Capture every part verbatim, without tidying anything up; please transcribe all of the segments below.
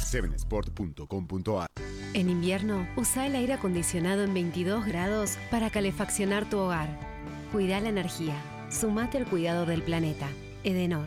seven sport punto com punto a r. En invierno, usa el aire acondicionado en veintidós grados para calefaccionar tu hogar. Cuida la energía. Sumate al cuidado del planeta. Edenor.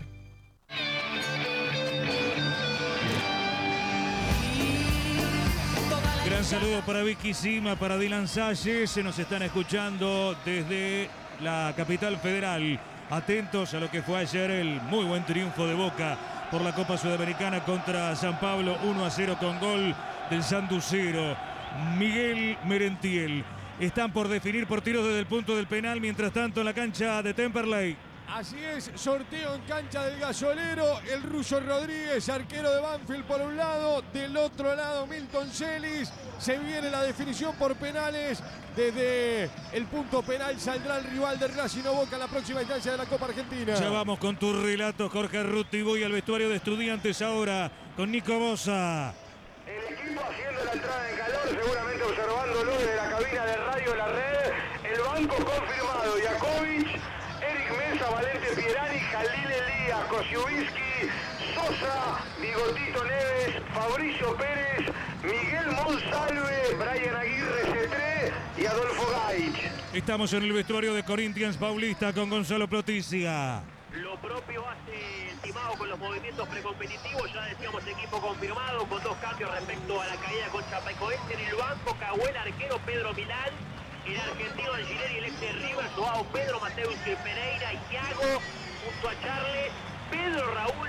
Gran saludo para Vicky Sima, para Dylan Salles. Se nos están escuchando desde la capital federal. Atentos a lo que fue ayer el muy buen triunfo de Boca por la Copa Sudamericana contra San Pablo, uno a cero con gol del sanducero Miguel Merentiel. Están por definir por tiros desde el punto del penal, mientras tanto en la cancha de Temperley. Así es, sorteo en cancha del Gasolero, el ruso Rodríguez, arquero de Banfield por un lado, del otro lado Milton Celis. Se viene la definición por penales. Desde el punto penal saldrá el rival de Racing o Boca en la próxima instancia de la Copa Argentina. Ya vamos con tu relato, Jorge Ruti. Voy al vestuario de Estudiantes ahora con Nico Bosa. El equipo haciendo la entrada en calor, seguramente observándolo desde la cabina de radio de la red. El banco confirmado: Jakovic, Eric Mesa, Valente Pierani, Jalil Elías, Kosciuszki, Sosa, Bigotito Neves, Fabricio Pérez, Miguel Monsalve, Brian Aguirre Cetré y Adolfo Gaich. Estamos en el vestuario de Corinthians Paulista con Gonzalo Plotizia. Lo propio hace el Timao con los movimientos precompetitivos. Ya decíamos, equipo confirmado con dos cambios respecto a la caída con Chapecoense. En el banco, Cahuel, arquero Pedro Milán, el argentino Angileri, el ex de River, Joao Pedro, Mateus Pereira, Iago, junto a Charles, Pedro Raúl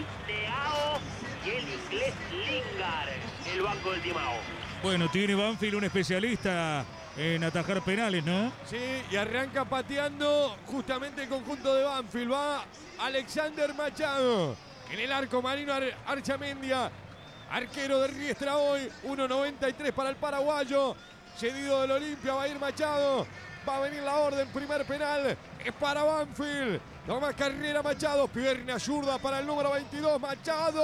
Isleao y el inglés Lingard, el banco del Timao. Bueno, tiene Banfield un especialista en atajar penales, ¿no? Sí, y arranca pateando justamente el conjunto de Banfield. Va Alexander Machado. En el arco Marino Ar Archamendia, arquero de Riestra hoy, uno noventa y tres para el paraguayo. Cedido del Olimpia, va a ir Machado. Va a venir la orden, primer penal. Es para Banfield. Toma carrera Machado, pierna zurda para el número veintidós. Machado.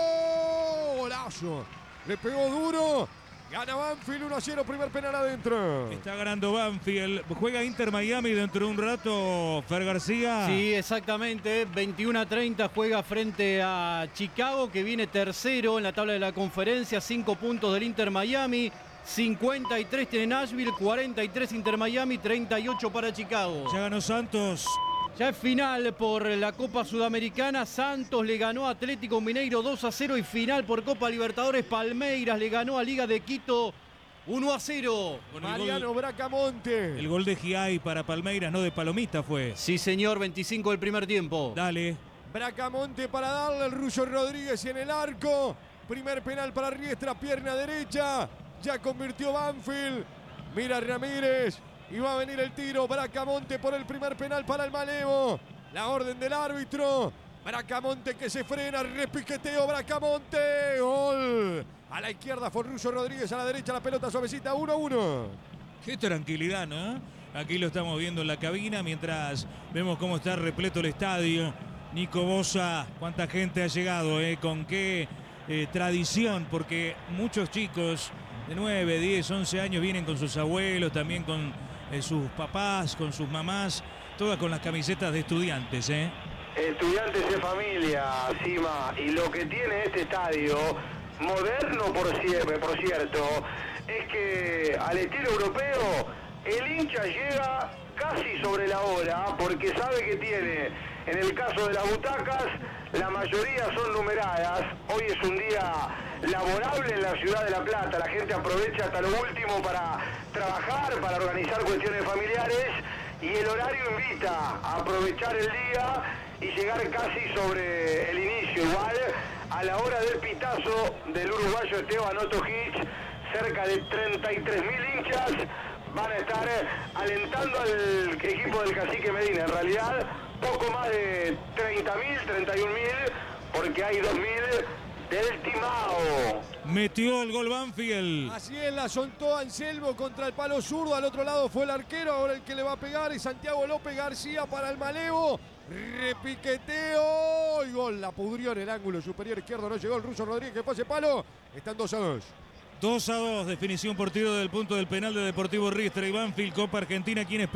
Golazo. Le pegó duro. Gana Banfield uno a cero, primer penal adentro. Está ganando Banfield. Juega Inter Miami dentro de un rato, Fer García. Sí, exactamente. veintiuno a treinta juega frente a Chicago, que viene tercero en la tabla de la conferencia. Cinco puntos del Inter Miami. cincuenta y tres tiene Nashville, cuarenta y tres Inter Miami, treinta y ocho para Chicago. Ya ganó Santos. Ya es final por la Copa Sudamericana. Santos le ganó a Atlético Mineiro dos a cero y final por Copa Libertadores. Palmeiras le ganó a Liga de Quito uno a cero. Mariano gol, Bracamonte. El gol de Giai para Palmeiras, no de Palomita fue. Sí, señor, veinticinco del primer tiempo. Dale. Bracamonte para darle, el ruso Rodríguez en el arco. Primer penal para Riestra, pierna derecha. Ya convirtió Banfield. Mira Ramírez. Y va a venir el tiro. Bracamonte por el primer penal para el Malevo. La orden del árbitro. Bracamonte que se frena. Repiqueteo Bracamonte. Gol. A la izquierda Forruso Rodríguez. A la derecha la pelota suavecita. uno a uno. Qué tranquilidad, ¿no? Aquí lo estamos viendo en la cabina mientras vemos cómo está repleto el estadio. Nico Bosa, cuánta gente ha llegado, ¿eh? Con qué eh, tradición, porque muchos chicos de nueve, diez, once años vienen con sus abuelos, también con eh, sus papás, con sus mamás, todas con las camisetas de Estudiantes, ¿eh? Estudiantes de familia, Sima, y lo que tiene este estadio, moderno por siempre, por cierto, es que al estilo europeo, el hincha llega casi sobre la hora, porque sabe que tiene, en el caso de las butacas, la mayoría son numeradas. Hoy es un día laborable en la ciudad de La Plata, la gente aprovecha hasta lo último para trabajar, para organizar cuestiones familiares, y el horario invita a aprovechar el día y llegar casi sobre el inicio. Igual, a la hora del pitazo del uruguayo Esteban Otojic, cerca de treinta y tres mil hinchas van a estar alentando al equipo del Cacique Medina. En realidad, poco más de treinta mil, treinta y un mil, porque hay dos mil del Timao. Metió el gol Banfield. Así es, la soltó Anselmo contra el palo zurdo. Al otro lado fue el arquero. Ahora el que le va a pegar es Santiago López García para el Malevo. Repiqueteo y gol. La pudrió en el ángulo superior izquierdo. No llegó el ruso Rodríguez. Que pase palo. Están dos a dos. dos a dos, definición por tiro del punto del penal de Deportivo Riestra y Banfield, Copa Argentina. ¿Quién espera?